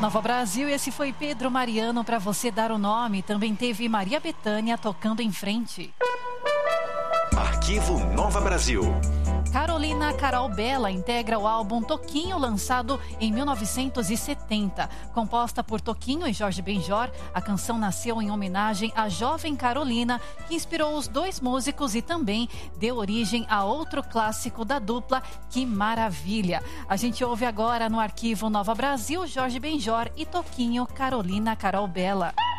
Nova Brasil, esse foi Pedro Mariano, para você dar o nome. Também teve Maria Bethânia, Tocando em Frente. Arquivo Nova Brasil. Carolina Carol Bela integra o álbum Toquinho, lançado em 1970. Composta por Toquinho e Jorge Benjor, a canção nasceu em homenagem à jovem Carolina, que inspirou os dois músicos e também deu origem a outro clássico da dupla, Que Maravilha. A gente ouve agora no Arquivo Nova Brasil, Jorge Benjor e Toquinho, Carolina Carol Bela.